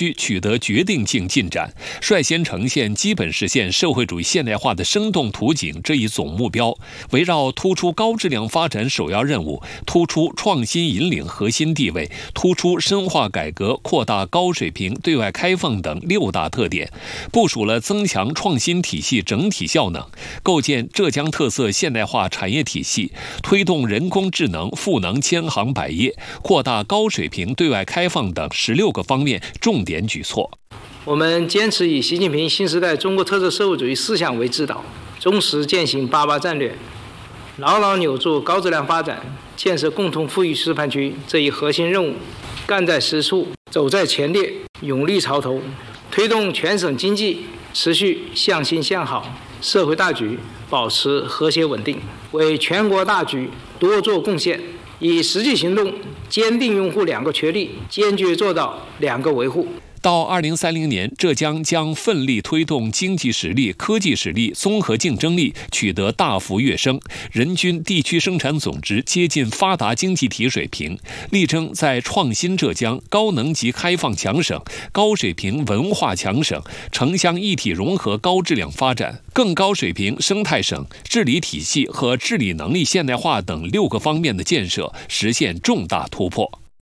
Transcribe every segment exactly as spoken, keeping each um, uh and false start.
区取得决定性进展，率先呈现基本实现社会主义现代化的生动图景这一总目标，围绕突出高质量发展首要任务，突出创新引领核心地位，突出深化改革、扩大高水平对外开放等六大特点，部署了增强创新体系整体效能，构建浙江特色现代化产业体系，推动人工智能赋能千行百业，扩大高水平对外开放等十六个方面重点举措。 我们坚持以习近平新时代中国特色社会主义思想为指导，忠实践行八八战略，牢牢扭住高质量发展、建设共同富裕示范区这一核心任务，干在实处，走在前列，勇立潮头，推动全省经济持续向新向好，社会大局保持和谐稳定，为全国大局多做贡献，以实际行动坚定拥护两个确立，坚决做到两个维护。 到二零三零年，浙江将奋力推动经济实力、科技实力、综合竞争力取得大幅跃升，人均地区生产总值接近发达经济体水平，力争在创新浙江、高能级开放强省、高水平文化强省、城乡一体融合高质量发展、更高水平生态省、治理体系和治理能力现代化等六个方面的建设实现重大突破。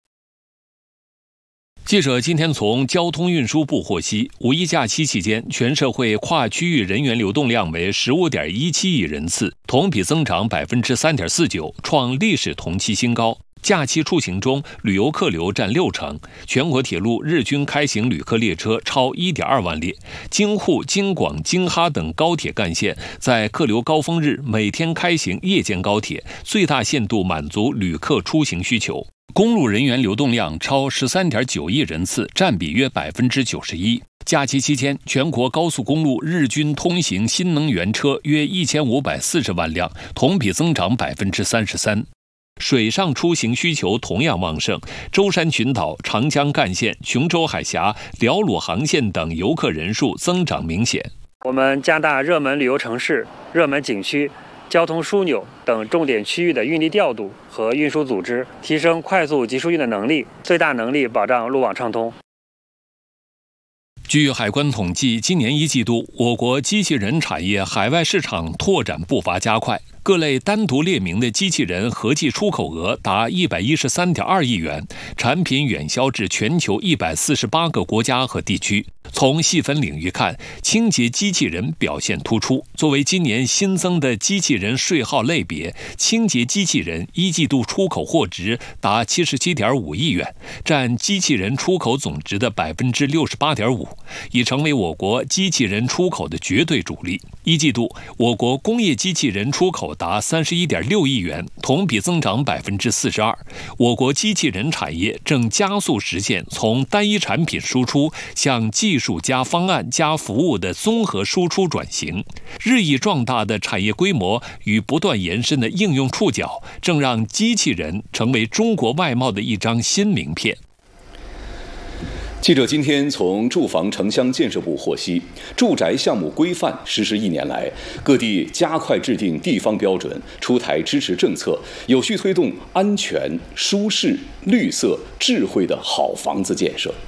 记者今天从交通运输部获悉，五一假期期间，全社会跨区域人员流动量为 十五点一七亿人次，同比增长 百分之三点四九， 创历史同期新高。假期出行中，旅游客流占六成，全国铁路日均开行旅客列车超 一点二万列，京沪、京广、京哈等高铁干线在客流高峰日每天开行夜间高铁，最大限度满足旅客出行需求。公路人员流动量超 十三点九亿人次，占比约 百分之九十一。假期期间，全国高速公路日均通行新能源车约一千五百四十万辆，同比增长 百分之三十三。水上出行需求同样旺盛，舟山群岛、长江干线、琼州海峡、辽鲁航线等游客人数增长明显。 我们加大热门旅游城市、热门景区、交通枢纽等重点区域的运力调度和运输组织，提升快速集疏运的能力，最大能力保障路网畅通。 据海关统计，今年一季度，我国机器人产业海外市场拓展步伐加快，各类单独列明的机器人合计出口额达 一百一十三点二亿元，产品远销至全球一百四十八个国家和地区。从细分领域看，清洁机器人表现突出。作为今年新增的机器人税号类别，清洁机器人一季度出口货值达 七十七点五亿元，占机器人出口总值的 百分之六十八点五，已成为我国机器人出口的绝对主力。一季度，我国工业机器人出口达 三十一点六亿元，同比增长 百分之四十二。我国机器人产业正加速实现从单一产品输出向技术加方案加服务的综合输出转型。日益壮大的产业规模与不断延伸的应用触角，正让机器人成为中国外贸的一张新名片。 记者今天从住房城乡建设部获悉，住宅项目规范实施一年来，各地加快制定地方标准，出台支持政策，有序推动安全、舒适、绿色、智慧的好房子建设。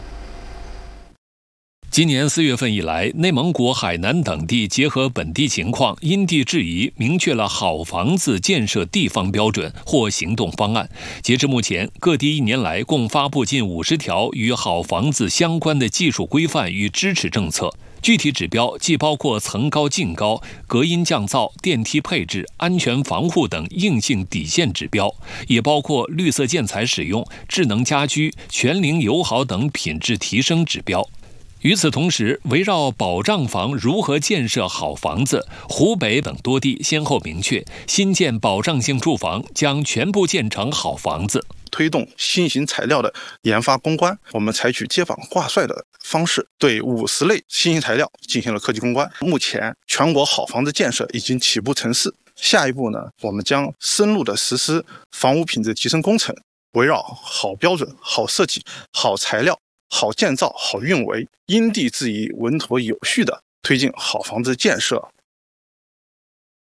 今年四月份以来，内蒙古、海南等地结合本地情况，因地制宜，明确了好房子建设地方标准或行动方案。截至目前，各地一年来共发布近五十条与好房子相关的技术规范与支持政策。具体指标既包括层高、净高、隔音降噪、电梯配置、安全防护等硬性底线指标，也包括绿色建材使用、智能家居、全龄友好等品质提升指标。与此同时，围绕保障房如何建设好房子，湖北等多地先后明确，新建保障性住房将全部建成好房子。 推动新型材料的研发攻关，我们采取接榜挂帅的方式，对五十类新型材料进行了科技攻关。目前，全国好房子建设已经起步成势。下一步呢，我们将深入的实施房屋品质提升工程，围绕好标准、好设计、好材料、好建造、好运维，因地制宜、稳妥有序的推进好房子建设。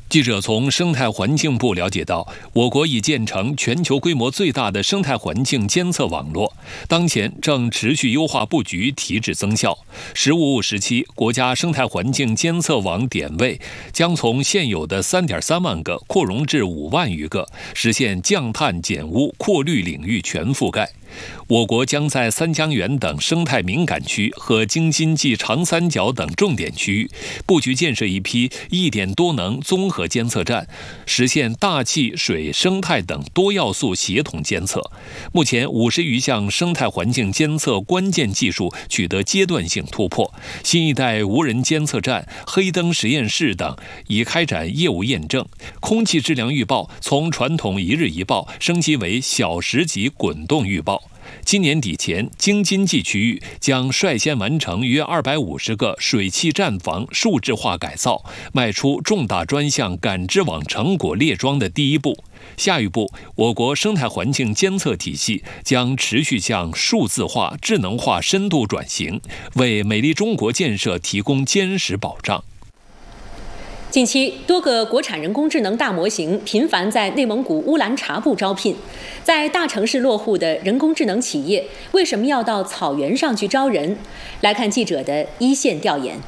记者从生态环境部了解到，我国已建成全球规模最大的生态环境监测网络，当前正持续优化布局，提质增效。“十五五”时期，国家生态环境监测网点位将从现有的 三点三万个扩容至五万余个，实现降碳减污、扩绿领域全覆盖。我国将在三江源等生态敏感区和京津冀长三角等重点区域布局建设一批一点多能综合监测站，实现大气、水、生态等多要素协同监测。目前五十余项生态环境监测关键技术取得阶段性突破，新一代无人监测站、黑灯实验室等已开展业务验证。空气质量预报从传统一日一报升级为小时级滚动预报。今年底前，京津冀区域将率先完成约二百五十个水汽站房数字化改造，迈出重大专项感知网成果列桩的第一步。下一步，我国生态环境监测体系将持续向数字化、智能化深度转型，为美丽中国建设提供坚实保障。 近期，多个国产人工智能大模型频繁在内蒙古乌兰察布招聘。在大城市落户的人工智能企业，为什么要到草原上去招人？来看记者的一线调研。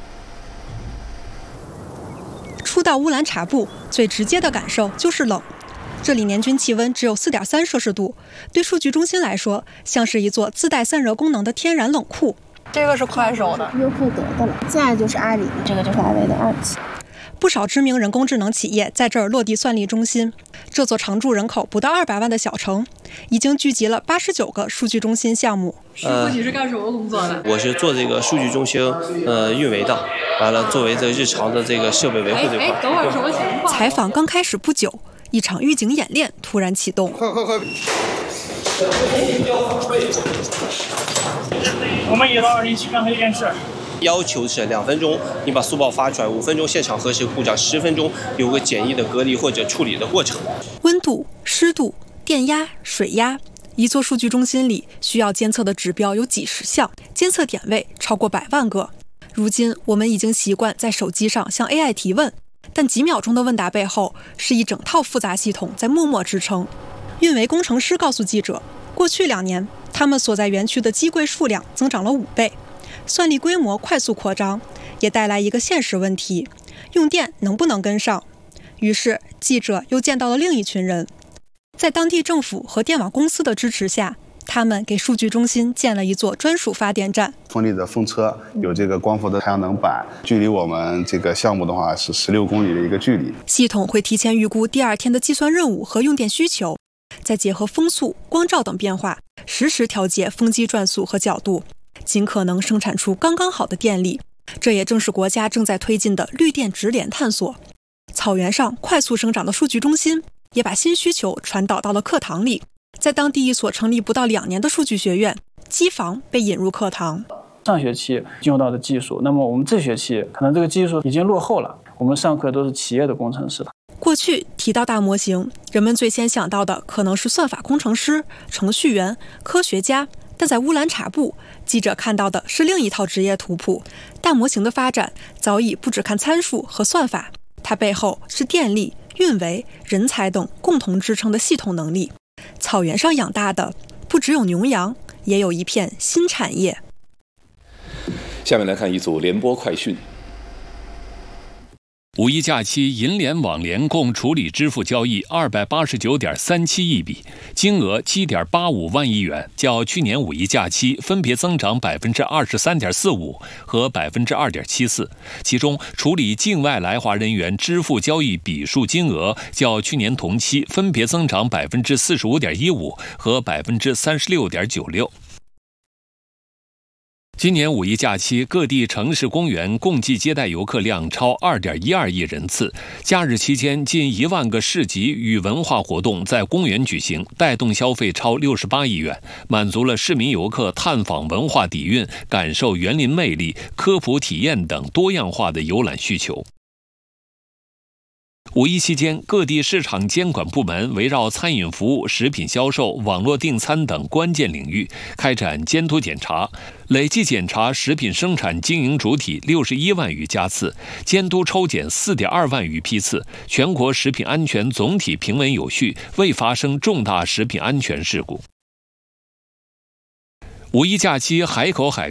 初到乌兰察布，最直接的感受就是冷。这里年均气温只有 四点三摄氏度，对数据中心来说，像是一座自带散热功能的天然冷库。 这个是快手的， 优酷得的了，再就是阿里，这个就是华为的二期。 不少知名人工智能企业在这儿落地算力中心。这座常住人口不到二百万的小城，已经聚集了八十九个数据中心项目。 师傅，你是干什么工作的？ 我是做这个数据中心呃运维的，完了作为这日常的这个设备维护这块。 哎，等会儿什么情况？ 采访刚开始不久，一场预警演练突然启动。 快快快！我们已到二零七片黑电视。 要求是两分钟，你把速报发出来，五分钟现场核实故障，十分钟有个简易的隔离或者处理的过程。 温度、湿度、电压、水压，一座数据中心里需要监测的指标有几十项，监测点位超过百万个。如今我们已经习惯在手机上向 A I 提问，但几秒钟的问答背后是一整套复杂系统在默默支撑。运维工程师告诉记者，过去两年他们所在园区的机柜数量增长了五倍。算力规模快速扩张，也带来一个现实问题：用电能不能跟上？于是，记者又见到了另一群人，在当地政府和电网公司的支持下，他们给数据中心建了一座专属发电站。 风力的风车有这个光伏的太阳能板，距离我们这个项目的话是十六公里的一个距离。 系统会提前预估第二天的计算任务和用电需求，再结合风速、光照等变化，实时调节风机转速和角度，尽可能生产出刚刚好的电力。这也正是国家正在推进的绿电直连探索。草原上快速生长的数据中心也把新需求传导到了课堂里。在当地一所成立不到两年的数据学院，机房被引入课堂。 上学期用到的技术，那么我们这学期可能这个技术已经落后了，我们上课都是企业的工程师的。 过去提到大模型，人们最先想到的可能是算法工程师、程序员、科学家，但在乌兰察布，记者看到的是另一套职业图谱。大模型的发展早已不只看参数和算法，它背后是电力、运维、人才等共同支撑的系统能力。草原上养大的不只有牛羊，也有一片新产业。 下面来看一组联播快讯。 五一假期，银联网联共处理支付交易二百八十九点三七亿笔，金额七点八五万亿元，较去年五一假期分别增长百分之二十三点四五和百分之二点七四。其中，处理境外来华人员支付交易笔数金额较去年同期分别增长百分之四十五点一五和百分之三十六点九六。今年五一假期，各地城市公园共计接待游客量超 二点一二亿人次。假日期间，近一万个市集与文化活动在公园举行，带动消费超六十八亿元，满足了市民游客探访文化底蕴、感受园林魅力、科普体验等多样化的游览需求。 五一期间，各地市场监管部门围绕餐饮服务、食品销售、网络订餐等关键领域开展监督检查，累计检查食品生产经营主体六十一万余家次，监督抽检四点二万余批次，全国食品安全总体平稳有序，未发生重大食品安全事故。五一假期，海口海